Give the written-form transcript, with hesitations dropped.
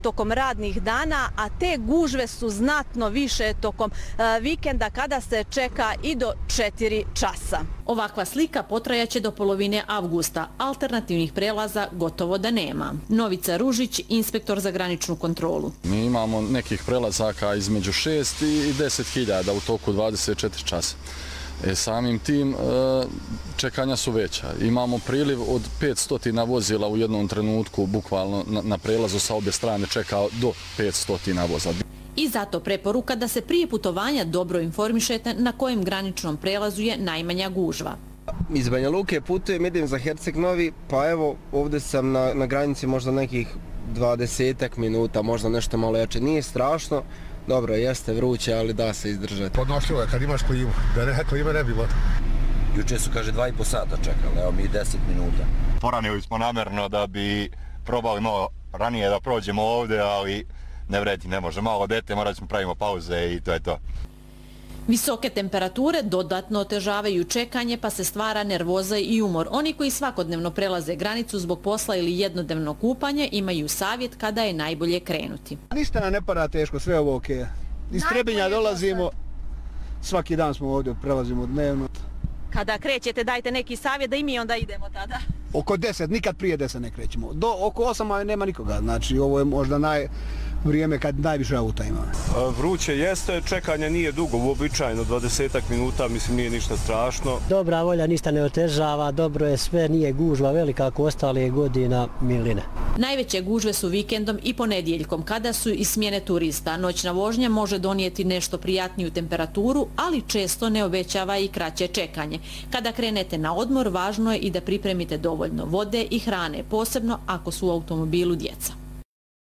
tokom radnih dana, a te gužve su znatno više tokom vikenda kada se čeka i do 4 časa. Ovakva slika potrajaće do polovine avgusta. Alternativnih prelaza gotovo da nema. Novica Ružić, inspektor za graničnu kontrolu. Mi imamo nekih prelazaka između 6 i 10.000 u toku 24 časa. Samim tim čekanja su veća. Imamo priliv od 500 vozila u jednom trenutku, bukvalno na prelazu sa obje strane čeka do 500 vozila. I zato preporuka da se prije putovanja dobro informišete na kojem graničnom prelazu je najmanja gužva. Iz Banja Luke putujem, idem za Herceg Novi, pa evo ovdje sam na granici možda nekih 20 minuta, možda nešto malo jače. Nije strašno, dobro, jeste vruće, ali da se izdržati. Podnošljivo je kad imaš klimu, da ne klime ne bilo. Juče su, kaže, 2,5 sata čekali, evo mi 10 minuta. Poranili smo namjerno da bi probali malo ranije da prođemo ovdje, ali ne vredi, ne može. Malo dete, morat ćemo pravimo pauze i to je to. Visoke temperature dodatno otežavaju čekanje, pa se stvara nervoza i umor. Oni koji svakodnevno prelaze granicu zbog posla ili jednodnevno kupanje imaju savjet kada je najbolje krenuti. Ništa nam ne para teško, sve ovo okej. Iz Trebinja dolazimo, svaki dan smo ovdje, prelazimo dnevno. Kada krećete, dajte neki savjet da i mi onda idemo tada. Oko 10, nikad prije 10 ne krećemo. Oko 8 nema nikoga, znači ovo je možda vrijeme kad najviše auta ima. Vruće jeste, čekanje nije dugo, uobičajeno 20 minuta, mislim nije ništa strašno. Dobra volja ništa ne otežava, dobro je sve, nije gužva velika ako ostale godina miline. Najveće gužve su vikendom i ponedjeljkom kada su i smjene turista. Noćna vožnja može donijeti nešto prijatniju temperaturu, ali često ne obećava i kraće čekanje. Kada krenete na odmor, važno je i da pripremite dovoljno vode i hrane, posebno ako su u automobilu djeca.